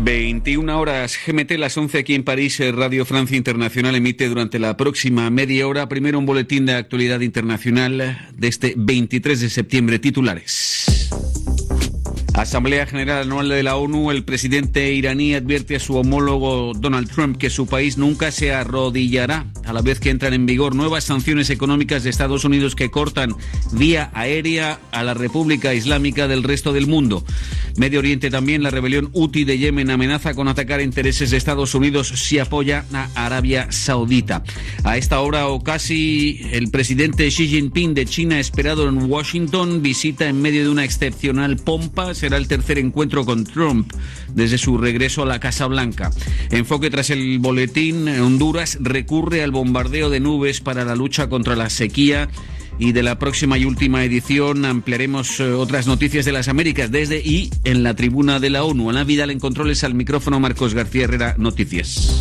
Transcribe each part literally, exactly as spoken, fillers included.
veintiuna horas G M T, las once aquí en París. Radio Francia Internacional emite durante la próxima media hora primero un boletín de actualidad internacional de este veintitrés de septiembre. Titulares. Asamblea General Anual de la ONU. El presidente iraní advierte a su homólogo Donald Trump que su país nunca se arrodillará, a la vez que entran en vigor nuevas sanciones económicas de Estados Unidos que cortan vía aérea a la República Islámica del resto del mundo. Medio Oriente también. La rebelión Houthi de Yemen amenaza con atacar intereses de Estados Unidos si apoya a Arabia Saudita. A esta hora o casi, el presidente Xi Jinping de China, esperado en Washington, visita en medio de una excepcional pompa. Será el tercer encuentro con Trump desde su regreso a la Casa Blanca. Enfoque tras el boletín. Honduras recurre al bombardeo de nubes para la lucha contra la sequía. Y de la próxima y última edición ampliaremos eh, otras noticias de las Américas desde y en la tribuna de la ONU. Ana Vidal en controles, al micrófono Marcos García Herrera. Noticias.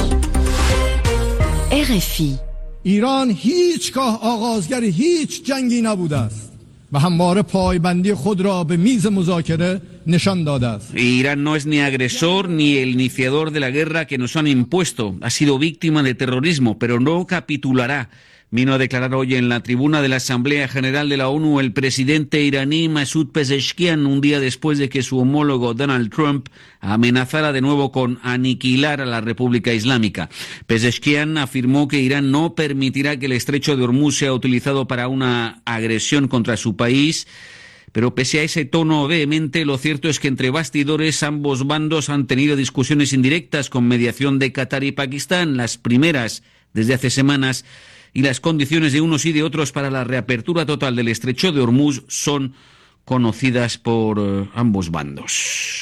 R F I. ایران هیچگاه آغازگر هیچ جنگی نبوده است و همواره پایبندی خود را به میز مذاکره نشان داده است. Irán no es ni agresor ni el iniciador de la guerra que nos han impuesto. Ha sido víctima de terrorismo, pero no capitulará. Vino a declarar hoy en la tribuna de la Asamblea General de la ONU el presidente iraní Masoud Pezeshkian, un día después de que su homólogo Donald Trump amenazara de nuevo con aniquilar a la República Islámica. Pezeshkian afirmó que Irán no permitirá que el estrecho de Hormuz sea utilizado para una agresión contra su país. Pero pese a ese tono vehemente, lo cierto es que entre bastidores ambos bandos han tenido discusiones indirectas con mediación de Qatar y Pakistán, las primeras desde hace semanas, y las condiciones de unos y de otros para la reapertura total del estrecho de Hormuz son conocidas por uh, ambos bandos.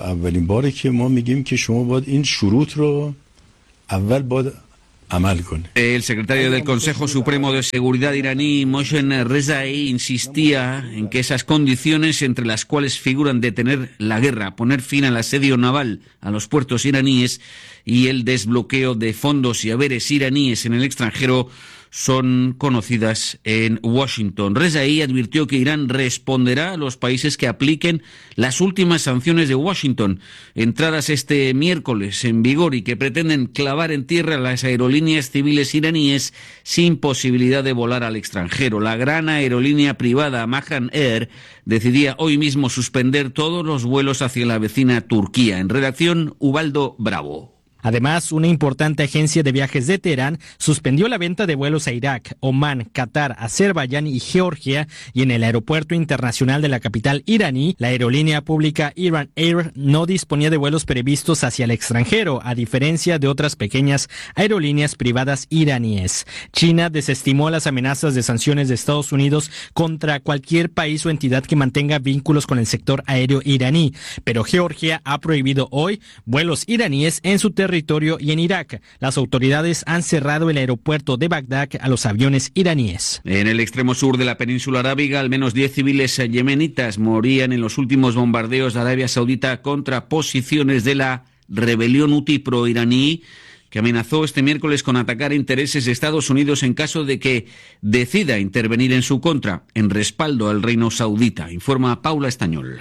El secretario del Consejo Supremo de Seguridad iraní, Mohsen Rezaei, insistía en que esas condiciones, entre las cuales figuran detener la guerra, poner fin al asedio naval a los puertos iraníes y el desbloqueo de fondos y haberes iraníes en el extranjero, son conocidas en Washington. Rezaei advirtió que Irán responderá a los países que apliquen las últimas sanciones de Washington, entradas este miércoles en vigor y que pretenden clavar en tierra las aerolíneas civiles iraníes sin posibilidad de volar al extranjero. La gran aerolínea privada Mahan Air decidía hoy mismo suspender todos los vuelos hacia la vecina Turquía. En redacción, Ubaldo Bravo. Además, una importante agencia de viajes de Teherán suspendió la venta de vuelos a Irak, Omán, Qatar, Azerbaiyán y Georgia, y en el aeropuerto internacional de la capital iraní, la aerolínea pública Iran Air no disponía de vuelos previstos hacia el extranjero, a diferencia de otras pequeñas aerolíneas privadas iraníes. China desestimó las amenazas de sanciones de Estados Unidos contra cualquier país o entidad que mantenga vínculos con el sector aéreo iraní, pero Georgia ha prohibido hoy vuelos iraníes en su territorio y en Irak. Las autoridades han cerrado el aeropuerto de Bagdad a los aviones iraníes. En el extremo sur de la península arábiga, al menos diez civiles yemenitas morían en los últimos bombardeos de Arabia Saudita contra posiciones de la rebelión Houthi pro-iraní, que amenazó este miércoles con atacar intereses de Estados Unidos en caso de que decida intervenir en su contra, en respaldo al reino saudita, informa Paula Estañol.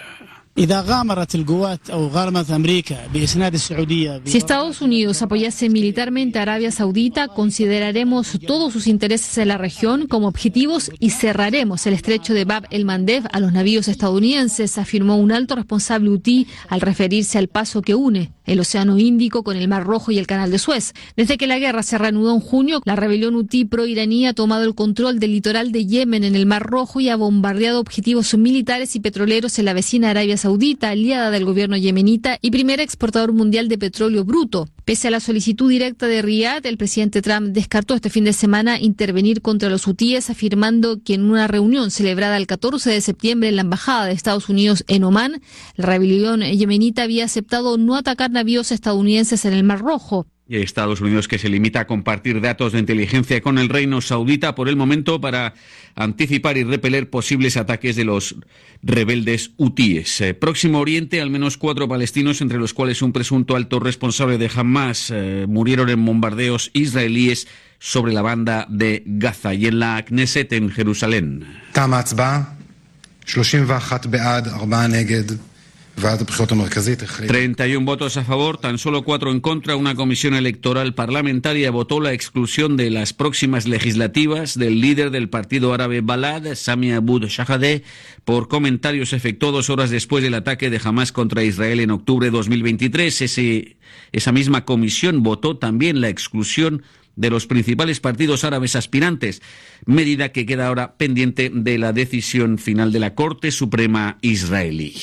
Si Estados Unidos apoyase militarmente a Arabia Saudita, consideraremos todos sus intereses en la región como objetivos y cerraremos el estrecho de Bab el-Mandeb a los navíos estadounidenses, afirmó un alto responsable hutí al referirse al paso que une el Océano Índico con el Mar Rojo y el Canal de Suez. Desde que la guerra se reanudó en junio, la rebelión hutí pro-iraní ha tomado el control del litoral de Yemen en el Mar Rojo y ha bombardeado objetivos militares y petroleros en la vecina Arabia Saudita, aliada del gobierno yemenita y primer exportador mundial de petróleo bruto. Pese a la solicitud directa de Riad, el presidente Trump descartó este fin de semana intervenir contra los hutíes, afirmando que en una reunión celebrada el catorce de septiembre en la embajada de Estados Unidos en Omán, la rebelión yemenita había aceptado no atacar navíos estadounidenses en el Mar Rojo. Y Estados Unidos, que se limita a compartir datos de inteligencia con el reino saudita por el momento para anticipar y repeler posibles ataques de los rebeldes hutíes. Eh, Próximo Oriente, al menos cuatro palestinos, entre los cuales un presunto alto responsable de Hamas, eh, murieron en bombardeos israelíes sobre la banda de Gaza. Y en la Knesset en Jerusalén. treinta y uno votos a favor, tan solo cuatro en contra. Una comisión electoral parlamentaria votó la exclusión de las próximas legislativas del líder del partido árabe Balad, Sami Abu Shahadeh, por comentarios efectuados horas después del ataque de Hamás contra Israel en octubre de dos mil veintitrés. Ese, esa misma comisión votó también la exclusión de los principales partidos árabes aspirantes, medida que queda ahora pendiente de la decisión final de la Corte Suprema israelí.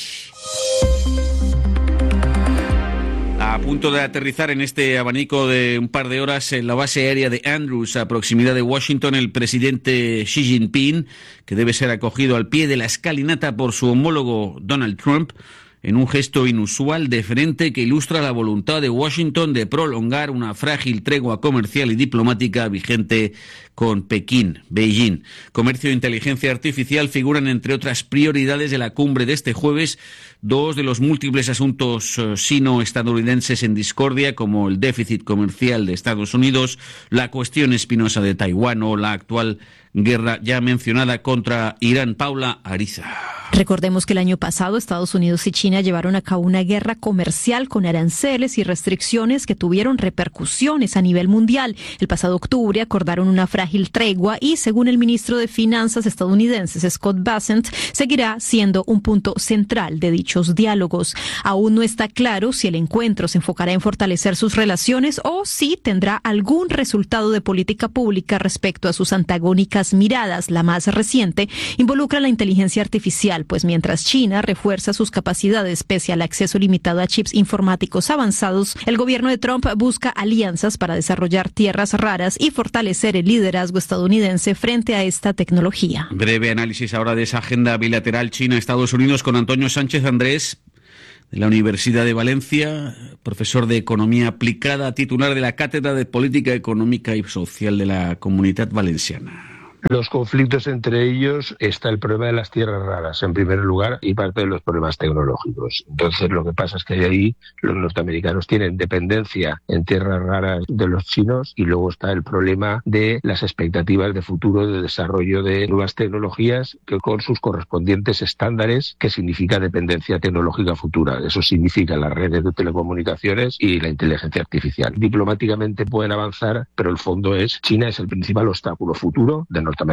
A punto de aterrizar en este abanico de un par de horas en la base aérea de Andrews, a proximidad de Washington, el presidente Xi Jinping, que debe ser acogido al pie de la escalinata por su homólogo Donald Trump, en un gesto inusual de frente que ilustra la voluntad de Washington de prolongar una frágil tregua comercial y diplomática vigente con Pekín, Beijing. Comercio e inteligencia artificial figuran entre otras prioridades de la cumbre de este jueves, dos de los múltiples asuntos uh, sino-estadounidenses en discordia, como el déficit comercial de Estados Unidos, la cuestión espinosa de Taiwán o la actual guerra ya mencionada contra Irán. Paula Ariza. Recordemos que el año pasado Estados Unidos y China llevaron a cabo una guerra comercial con aranceles y restricciones que tuvieron repercusiones a nivel mundial. El pasado octubre acordaron una frágil tregua y, según el ministro de Finanzas estadounidense Scott Bessent, seguirá siendo un punto central de dichos diálogos. Aún no está claro si el encuentro se enfocará en fortalecer sus relaciones o si tendrá algún resultado de política pública respecto a sus antagónicas miradas. La más reciente involucra la inteligencia artificial, pues mientras China refuerza sus capacidades pese al acceso limitado a chips informáticos avanzados, el gobierno de Trump busca alianzas para desarrollar tierras raras y fortalecer el liderazgo estadounidense frente a esta tecnología. Breve análisis ahora de esa agenda bilateral China-Estados Unidos con Antonio Sánchez Andrés, de la Universidad de Valencia, profesor de Economía Aplicada, titular de la Cátedra de Política Económica y Social de la Comunidad Valenciana. Los conflictos entre ellos está el problema de las tierras raras, en primer lugar, y parte de los problemas tecnológicos. Entonces, lo que pasa es que ahí los norteamericanos tienen dependencia en tierras raras de los chinos y luego está el problema de las expectativas de futuro de desarrollo de nuevas tecnologías que con sus correspondientes estándares, que significa dependencia tecnológica futura. Eso significa las redes de telecomunicaciones y la inteligencia artificial. Diplomáticamente pueden avanzar, pero el fondo es China es el principal obstáculo futuro de norteamericanos.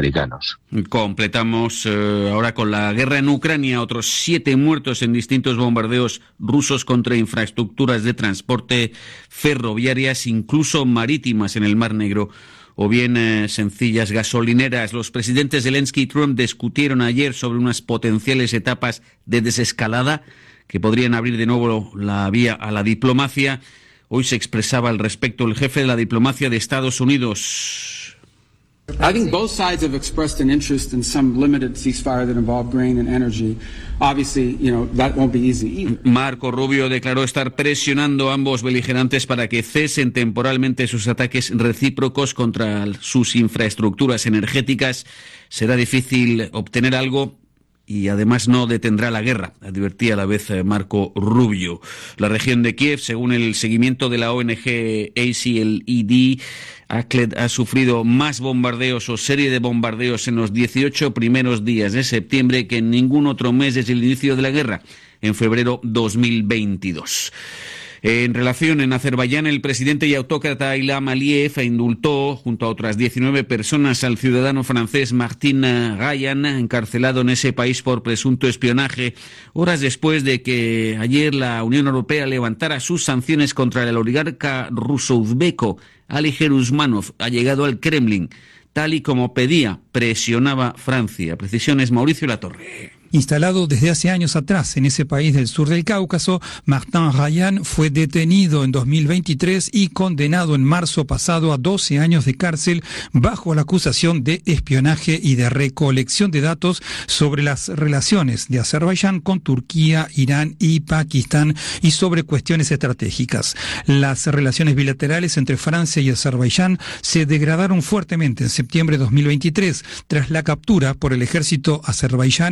Completamos eh, ahora con la guerra en Ucrania, otros siete muertos en distintos bombardeos rusos contra infraestructuras de transporte ferroviarias, incluso marítimas en el Mar Negro, o bien eh, sencillas gasolineras. Los presidentes Zelensky y Trump discutieron ayer sobre unas potenciales etapas de desescalada que podrían abrir de nuevo la vía a la diplomacia. Hoy se expresaba al respecto el jefe de la diplomacia de Estados Unidos. I think both sides have expressed an interest in some limited ceasefire that involve grain and energy. Obviously, you know, that won't be easy either. Marco Rubio declaró estar presionando a ambos beligerantes para que cesen temporalmente sus ataques recíprocos contra sus infraestructuras energéticas. Será difícil obtener algo y además no detendrá la guerra, advertía a la vez Marco Rubio. La región de Kiev, según el seguimiento de la O N G A C L E D, Akled ha sufrido más bombardeos o serie de bombardeos en los dieciocho primeros días de septiembre que en ningún otro mes desde el inicio de la guerra, en febrero dos mil veintidós. En relación en Azerbaiyán, el presidente y autócrata Ilham Aliyev indultó junto a otras diecinueve personas al ciudadano francés Martin Gayan, encarcelado en ese país por presunto espionaje, horas después de que ayer la Unión Europea levantara sus sanciones contra el oligarca ruso-uzbeco Ali Gerusmanov, allegado al Kremlin, tal y como pedía, presionaba Francia. Precisiones Mauricio Latorre. Instalado desde hace años atrás en ese país del sur del Cáucaso, Martin Gayan fue detenido en dos mil veintitrés y condenado en marzo pasado a doce años de cárcel bajo la acusación de espionaje y de recolección de datos sobre las relaciones de Azerbaiyán con Turquía, Irán y Pakistán y sobre cuestiones estratégicas. Las relaciones bilaterales entre Francia y Azerbaiyán se degradaron fuertemente en septiembre de dos mil veintitrés tras la captura por el ejército azerbaiyano del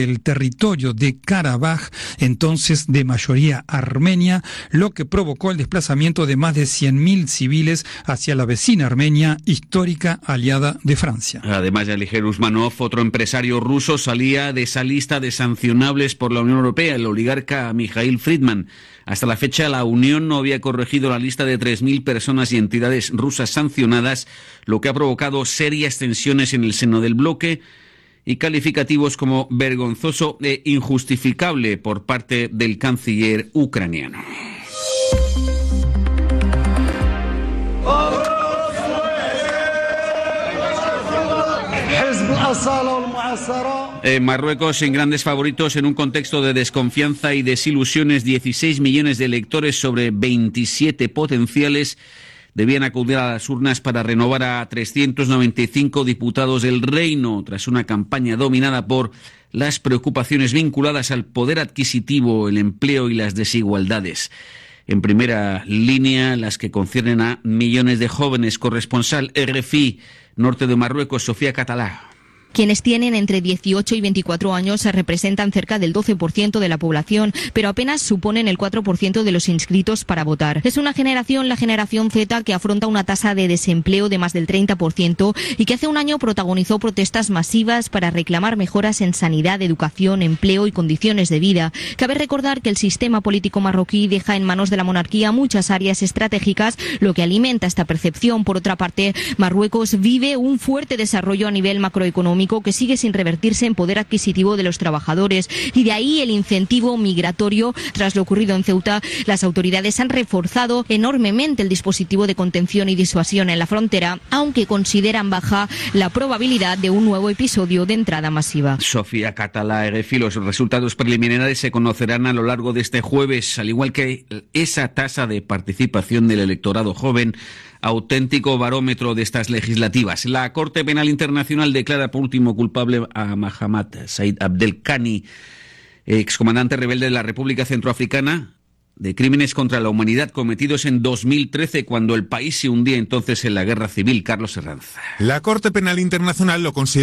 del territorio de Karabaj, entonces de mayoría armenia, lo que provocó el desplazamiento de más de cien mil civiles hacia la vecina Armenia, histórica aliada de Francia. Además de Alexei Usmanov, otro empresario ruso salía de esa lista de sancionables por la Unión Europea, el oligarca Mikhail Friedman. Hasta la fecha, la Unión no había corregido la lista de tres mil personas y entidades rusas sancionadas, lo que ha provocado serias tensiones en el seno del bloque y calificativos como vergonzoso e injustificable por parte del canciller ucraniano. En Marruecos, sin grandes favoritos, en un contexto de desconfianza y desilusiones, dieciséis millones de electores sobre veintisiete potenciales debían acudir a las urnas para renovar a trescientos noventa y cinco diputados del reino, tras una campaña dominada por las preocupaciones vinculadas al poder adquisitivo, el empleo y las desigualdades. En primera línea, las que conciernen a millones de jóvenes. Corresponsal R F I, norte de Marruecos, Sofía Catalá. Quienes tienen entre dieciocho y veinticuatro años representan cerca del doce por ciento de la población, pero apenas suponen el cuatro por ciento de los inscritos para votar. Es una generación, la generación Z, que afronta una tasa de desempleo de más del treinta por ciento y que hace un año protagonizó protestas masivas para reclamar mejoras en sanidad, educación, empleo y condiciones de vida. Cabe recordar que el sistema político marroquí deja en manos de la monarquía muchas áreas estratégicas, lo que alimenta esta percepción. Por otra parte, Marruecos vive un fuerte desarrollo a nivel macroeconómico que sigue sin revertirse en poder adquisitivo de los trabajadores, y de ahí el incentivo migratorio. Tras lo ocurrido en Ceuta, las autoridades han reforzado enormemente el dispositivo de contención y disuasión en la frontera, aunque consideran baja la probabilidad de un nuevo episodio de entrada masiva. Sofía Catalá, R F I. Los resultados preliminares se conocerán a lo largo de este jueves, al igual que esa tasa de participación del electorado joven, auténtico barómetro de estas legislativas. La Corte Penal Internacional declara por último culpable a Mahamat Said Abdelkani, excomandante rebelde de la República Centroafricana, de crímenes contra la humanidad cometidos en dos mil trece, cuando el país se hundía entonces en la guerra civil. Carlos Herranz. La Corte Penal Internacional lo considera